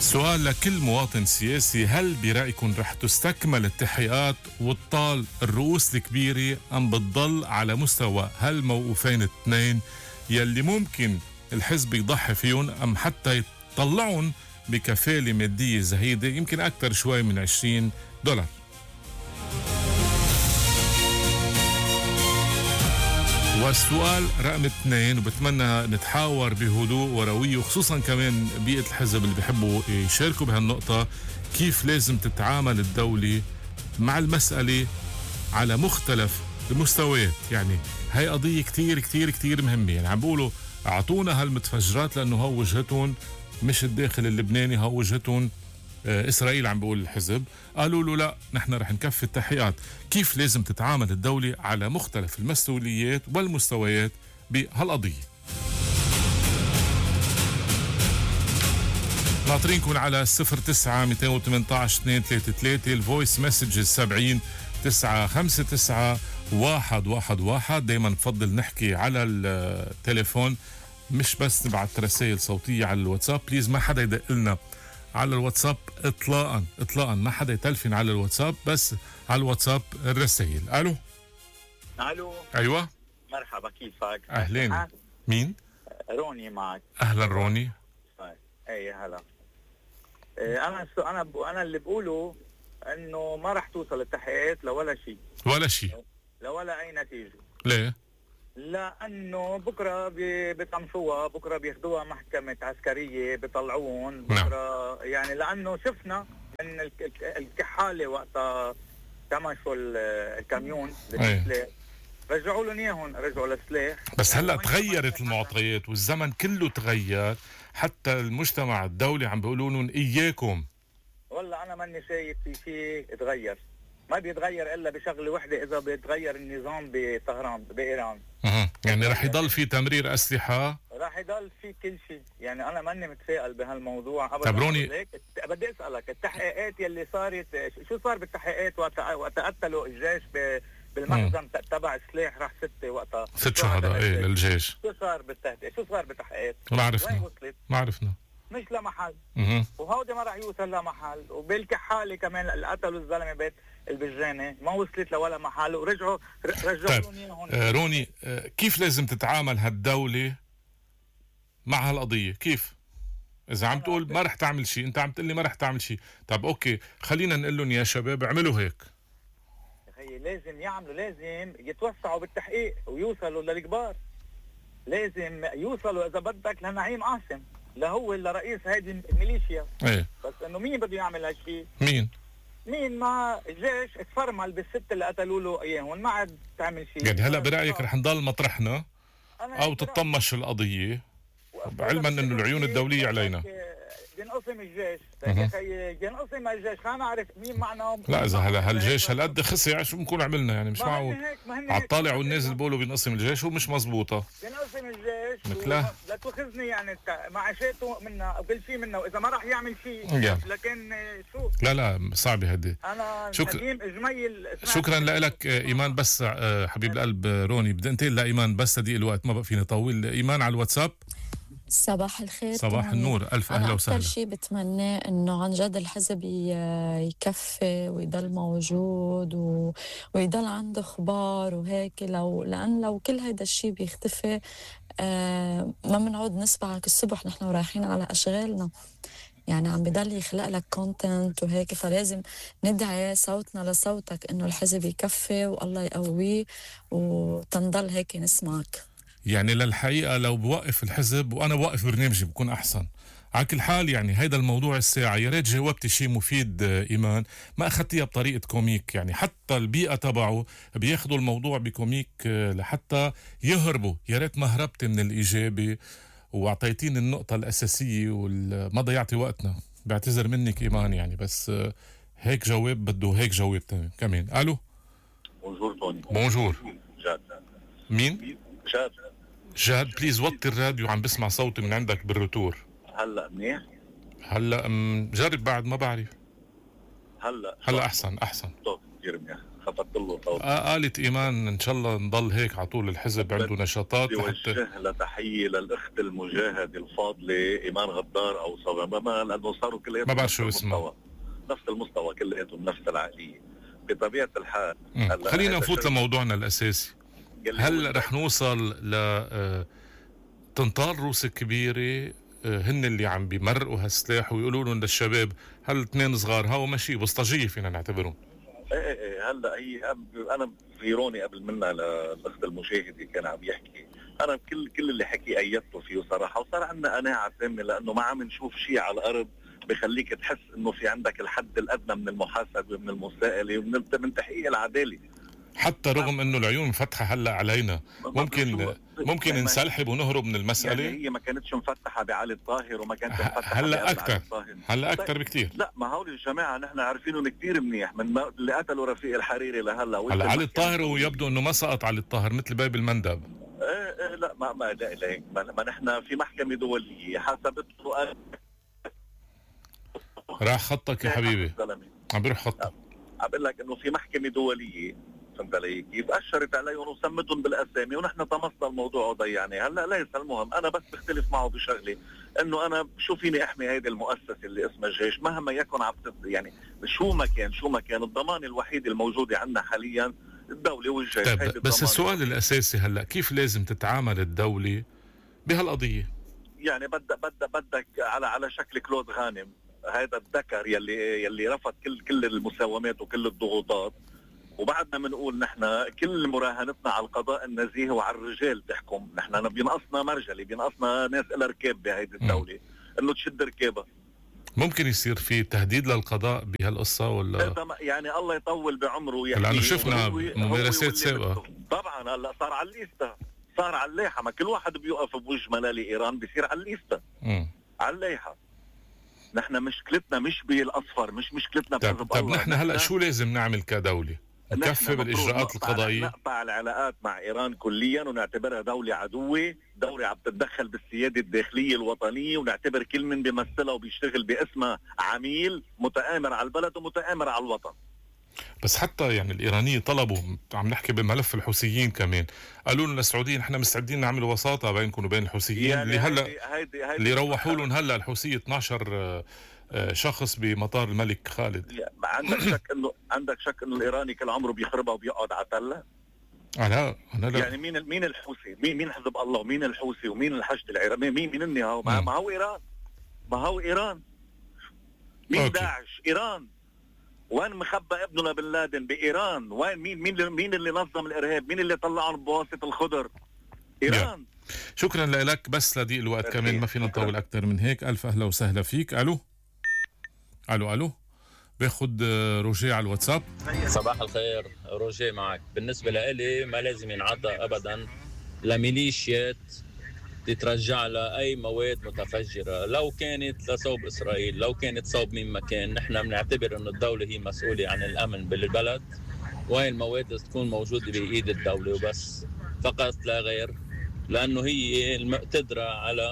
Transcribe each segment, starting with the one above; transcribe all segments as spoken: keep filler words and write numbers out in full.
سؤال لكل مواطن سياسي: هل برأيكم رح تستكمل التحقيقات وتطال الرؤوس الكبيرة أم بتضل على مستوى هالموقوفين اثنين يلي ممكن الحزب يضحي فيهم أم حتى يطلعون بكفالة مادية زهيدة يمكن أكثر شوي من عشرين دولار؟ والسؤال رقم اثنين، وبتمنى نتحاور بهدوء وروية، وخصوصا كمان بيئة الحزب اللي بيحبوا يشاركوا بهالنقطة: كيف لازم تتعامل الدولة مع المسألة على مختلف المستويات؟ يعني هاي قضية كتير كتير كتير مهمة. يعني عم بيقولوا اعطونا هالمتفجرات لأنه هو وجهتهم مش الداخل اللبناني، هو وجهتهم إسرائيل. عم بيقول الحزب، قالوا له لا نحن رح نكفي التحقيقات. كيف لازم تتعامل الدولة على مختلف المسؤوليات والمستويات بهالقضية؟ ناطرينكم على صفر تسعة مئتين وثمانية عشر اثنين ثلاثة ثلاثة، الفويس مسجز سبعين تسعة خمسة تسعة واحد واحد واحد. دايما بفضل نحكي على التليفون، مش بس نبعث رسائل صوتية على الواتساب. بليز ما حدا يدق لنا على الواتساب اطلاقا اطلاقا، ما حدا يتلفن على الواتساب، بس على الواتساب الرسائل. الو الو ايوه مرحبا، كيفك؟ اهلين. مين؟ روني معك. اهلا روني. اي هلا. انا انا انا اللي بقوله انه ما رح توصل التحقيقات لولا شيء، ولا شيء، لولا اي نتيجه. ليه؟ لانه بكره بيطمشوها، بكره بياخذوها محكمه عسكريه بيطلعون بكره. نعم. يعني لانه شفنا من الكحاله وقتها تمشوا الكاميون بالسلاح، رجعوا لهم اياهم، رجعوا للسلاح. بس هلا تغيرت المعطيات والزمن كله تغير، حتى المجتمع الدولي عم بيقولوا لهم اياكم. والله انا ماني شايف في شيء يتغير، ما بيتغير الا بشغله وحده، اذا بيتغير النظام بطهران بايران. اها يعني رح يضل في تمرير اسلحه، رح يضل في كل شيء. يعني انا ماني متفائل بهالموضوع ابدا. طب روني، بدي اسالك التحقيقات يلي صارت، شو صار بالتحقيقات وقت وقت قتلوا الجيش بالمخزن تبع السلاح؟ راح ستة وقتها، ست شهداء ايه للجيش. شو صار بالتحقيقات؟ شو صار بالتحقيقات؟ ما عرفنا، ما عرفنا، مش لمحل. اها وهودي ما راح يوصل لمحل. وبالكحاله كمان اللي قتلوا الزلمه بيت البجاني ما وصلت لولا محل، ورجعوا رجعوا لهم اياهم. آه روني، آه كيف لازم تتعامل هالدوله مع هالقضيه؟ كيف؟ اذا عم تقول ما رح تعمل شيء، انت عم تقول لي ما رح تعمل شيء، طب اوكي خلينا نقول لهم يا شباب اعملوا هيك. يا اخي لازم يعملوا، لازم يتوسعوا بالتحقيق ويوصلوا للكبار. لازم يوصلوا اذا بدك لنعيم قاسم، لهو اللي رئيس هيدي الميليشيا. ايه بس انه مين بده يعمل هالشيء؟ مين؟ مين؟ ما الجيش اتفرمل بالست اللي قتلوا له اياهم، ما عاد تعمل شيء. يعني هلا برايك رح نضل مطرحنا او تتطمش القضيه، علما انه العيون الدوليه علينا؟ ينقسم الجيش يا اخي، ينقسم الجيش، خلينا نعرف مين معنا. لا اذا هلا هالجيش هالقد خسع شو بنكون عملنا؟ يعني مش معقول على الطالع والنازل بيقولوا بينقسم الجيش ومش مزبوطه. ينقسم الجيش مثله لا تاخذني، يعني معاشاته منا وكل شيء منا، واذا ما راح يعمل شيء يعني. لكن شو لا لا صعبه هدي. انا شكرا جميل. شكرا لك ايمان. بس حبيب القلب روني بدي انتقل لايمان، بس دقيق الوقت ما بقى فيني طول. ايمان على الواتساب. صباح الخير. صباح النور، ألف أهلا وسهلا. أكثر شيء بتمناه إنه عن جد الحزب يكفي ويضل موجود و... ويضل عنده أخبار وهيك، لو لأن لو كل هيدا الشيء بيختفي آه ما بنعود نسبح الصبح نحن ورايحين على أشغالنا. يعني عم بضل يخلق لك كونتنت وهيك، فلازم ندعي صوتنا لصوتك إنه الحزب يكفي والله يقويه وتنضل هيك نسمعك. يعني للحقيقة لو بوقف الحزب وأنا بوقف برنامجي بكون أحسن. على كل حال يعني هيدا الموضوع الساعة، يا ريت جاوبت شيء مفيد إيمان، ما أخذتيها بطريقة كوميك. يعني حتى البيئة تبعه بياخدوا الموضوع بكوميك لحتى يهربوا. يا ريت ما هربتي من الإجابة وأعطيتيني النقطة الأساسية وما ضيعتي وقتنا. بعتذر منك إيمان يعني، بس هيك جواب بده هيك جواب كمان. ألو بونجور توني. بونجور. جاد. مين؟ جاد. جاد بليز وطي الراديو، عم بسمع صوتي من عندك بالروتور. هلا منيح؟ هلا جرب بعد ما بعرف. هلا هلا احسن احسن صوت كثير منيح. خفضت له صوت. آه قالت إيمان إن شاء الله نضل هيك على طول، الحزب عنده نشاطات لحتى وجه لتحية للأخت المجاهدة الفاضلة إيمان غدار أو صغيرة، لأنه صاروا كلياتهم ما بعرف شو اسمه، نفس المستوى كلياتهم نفس العقلية بطبيعة الحال. خلينا نفوت لموضوعنا الأساسي. هل رح نوصل ل تنطال روس كبيرة هن اللي عم بيمرقوا هالسلاح ويقولوا لهم للشباب هالاتنين صغار هاو ماشي بسطجية فينا نعتبرهم؟ ايه ايه ايه هلا هي انا غيروني قبل منا للاخت المشاهدة كان عم يحكي، انا كل كل اللي حكي ايدته فيه صراحة، وصار عندنا قناعة تامة لانه ما عم نشوف شيء على الارض بخليك تحس انه في عندك الحد الادنى من المحاسبة ومن المساءلة ومن من تحقيق العدالة، حتى رغم انه العيون مفتحة هلا علينا. ممكن ممكن نسلحب ونهرب من المسألة. يعني هي ما كانتش مفتحة بعلي الطاهر وما كانت مفتحة هلا اكثر، هلا اكثر بكثير. لا ما هول الجماعة نحن عارفينهم كثير منيح من اللي قتلوا رفيق الحريري لهلا. هلا علي الطاهر ويبدو انه ما سقط علي الطاهر مثل باب المندب. ايه ايه لا ما ما لا لا ما, ما نحن في محكمة دولية حسبت له. راح خطك يا حبيبي، عم بيروح خطك. عم بقول لك انه في محكمة دولية فهمت علي كيف؟ أشرت عليهم وسمتهم بالأسامي ونحن طمسنا الموضوع وضيعناه. هلا ليس المهم، أنا بس بختلف معه بشغلة، إنه أنا شو فيني أحمي هيدي المؤسسة اللي اسمها الجيش مهما يكن عم يعني شو ما كان شو ما كان الضمان الوحيد الموجودة عندنا حاليا الدولة والجيش. طيب بس السؤال الأساسي هلا كيف لازم تتعامل الدولة بهالقضية؟ يعني بدك بدك بدك على على شكل كلود غانم، هذا الذكر يلي يلي رفض كل كل المساومات وكل الضغوطات، وبعدنا بنقول نحن كل مراهنتنا على القضاء النزيه وعلى الرجال تحكم. نحن بينقصنا مرجلي، بينقصنا ناس لها ركاب بهيدي الدولة انه تشد ركابها. ممكن يصير في تهديد للقضاء بهالقصة ولا؟ يعني الله يطول بعمره يعني. لانه شفنا ممارسات سابقة. طبعا هلا صار على الليسته، صار على اللائحة، ما كل واحد بيوقف بوجه ملالي ايران بيصير على الليسته على اللائحة. نحن مشكلتنا مش بالاصفر، مش مشكلتنا بحزب الله. طب نحن هلا شو لازم نعمل كدولة؟ نكفي بالاجراءات القضائيه، نقطع العلاقات مع ايران كليا ونعتبرها دوله عدوه، دوله عم تتدخل بالسياده الداخليه الوطنيه، ونعتبر كل من بيمثلها وبيشتغل باسمها عميل متآمر على البلد ومتآمر على الوطن. بس حتى يعني الايرانيين طلبوا، عم نحكي بملف الحوثيين كمان، قالوا لنا السعوديين نحن مستعدين نعمل وساطه بينكم وبين الحوثيين يعني اللي هلا هيدي هيدي هيدي اللي روحوا لهم هلا الحوثيه اثناشر شخص بمطار الملك خالد. عندك شك انه عندك شك انه الايراني كل عمره بيخربها وبيقعد على تله؟ لا انا لا. يعني مين مين الحوثي؟ مين مين حزب الله ومين الحوثي ومين الحشد العراقي؟ مين مين اني هو ما هو ايران، ما هو ايران. مين أوكي. داعش ايران. وين مخبى ابننا بن لادن؟ بايران. وين مين مين مين اللي نظم الارهاب؟ مين اللي طلعهم بواسطه الخضر؟ ايران. شكرا لك، بس لضيق الوقت كمان ما فينا نطول اكثر من هيك. الف اهلا وسهلا فيك. الو الو الو باخد روجيه على الواتساب. صباح الخير، روجيه معك. بالنسبه لإلي ما لازم ينعطى ابدا لميليشيات تترجع لأي مواد متفجرة، لو كانت لصوب إسرائيل، لو كانت صوب من مكان. نحن بنعتبر أن الدولة هي مسؤولة عن الأمن بالبلد، وهي المواد تكون موجودة بإيد الدولة وبس، فقط لا غير، لأنه هي المقتدرة على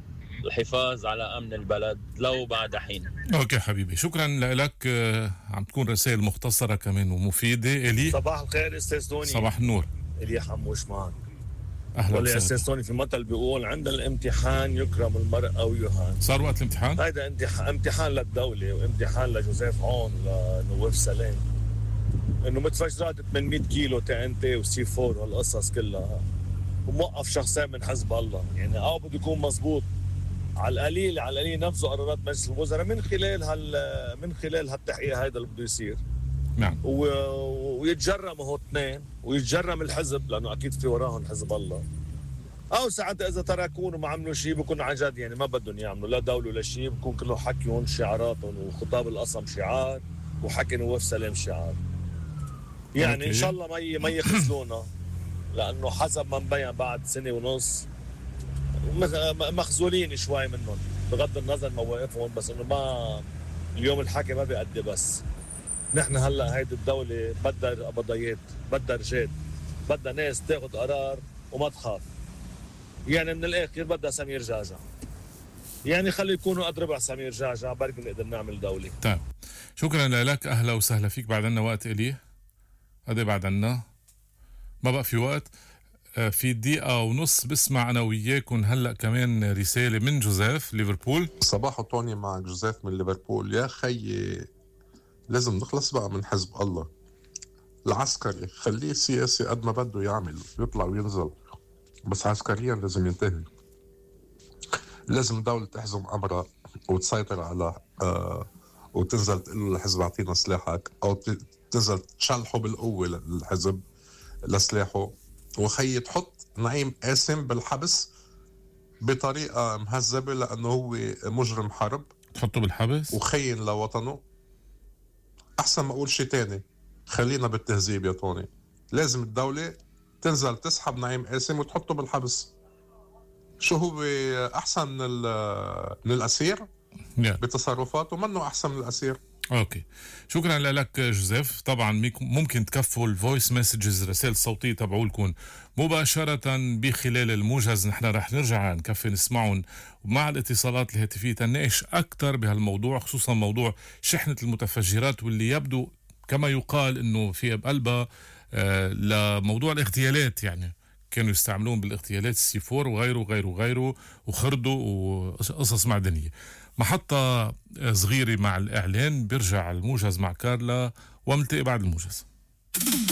الحفاظ على أمن البلد لو بعد حين. أوكي حبيبي، شكرا لك. عم تكون رسائل مختصرة كمان ومفيدة. إلي صباح الخير أستاذ توني. صباح النور. إلي حموش معك. أهلا وسهلا. أستاذ توني في مثل بيقول عند الامتحان يكرم المرء أو يهان. صار وقت الامتحان؟ هيدا امتحان للدولة وامتحان لجوزيف عون لنواف سلام، إنه متفجرات ثمانمية كيلو تي ان تي وسي فور والقصص كلها، وموقف شخصين من حزب الله. يعني أو بده يكون مزبوط على القليل على القليل نفذوا قرارات مجلس الوزراء من خلال هال من خلال هالتحقيق هيدا اللي بده يصير. نعم. و... ويتجرموا هو اثنين، ويتجرم الحزب لانه اكيد في وراهم حزب الله. او ساعات اذا تركون وما عملوا شيء بكون عن جد يعني ما بدهم يعملوا لا دوله ولا شيء، بكون كله حكيهم شعاراتهم، وخطاب القسم شعار، وحكي نواف سلام شعار. يعني أوكي. ان شاء الله ما ما يخذلونا، لانه حسب ما مبين بعد سنه ونص مخزولين شوي منهم بغض النظر مواقفهم، بس انه ما اليوم الحكي ما بيأدي. بس نحن هلا هيدي الدولة بدها قبضيات، بدها رجال، بدها ناس تاخذ قرار وما تخاف. يعني من الاخر بدها سمير جعجع. يعني خلي يكونوا قد ربع سمير جعجع بركي نقدر نعمل دولة. طيب شكرا لك، اهلا وسهلا فيك. بعد عنا وقت إلي هذا بعد عنا ما بقى في وقت. في دقيقة ونص بسمع أنا وياكم هلأ كمان رسالة من جوزيف ليفربول. صباح طوني معك جوزيف من ليفربول. يا خي لازم نخلص بقى من حزب الله العسكري، خليه سياسي قد ما بده يعمل، يطلع وينزل، بس عسكريا لازم ينتهي. لازم الدولة تحزم أمرها وتسيطر على آه وتنزل تقول له الحزب اعطينا سلاحك، أو تنزل تشلحه بالقوة للحزب لسلاحه، وخي تحط نعيم قاسم بالحبس بطريقة مهذبة لأنه هو مجرم حرب، تحطه بالحبس وخين لوطنه. أحسن ما أقول شيء تاني، خلينا بالتهذيب يا طوني. لازم الدولة تنزل تسحب نعيم قاسم وتحطه بالحبس. شو هو أحسن من, من الأسير yeah. بتصرفاته؟ منه أحسن من الأسير. اوكي، شكرا لك جوزيف. طبعا ممكن تكفوا الفويس مسجز، رسائل صوتيه تبعوا لكم مباشره بخلال الموجز. نحن رح نرجع نكفي نسمعهم مع الاتصالات الهاتفيه تناقش اكثر بهالموضوع، خصوصا موضوع شحنه المتفجرات واللي يبدو كما يقال انه في بقلبها آه لموضوع الاغتيالات، يعني كانوا يستعملون بالاغتيالات السي فور وغيره وغيره وغيره وخردوا وقصص معدنيه. محطة صغيرة مع الإعلان، بيرجع الموجز مع كارلا وملتقي بعد الموجز.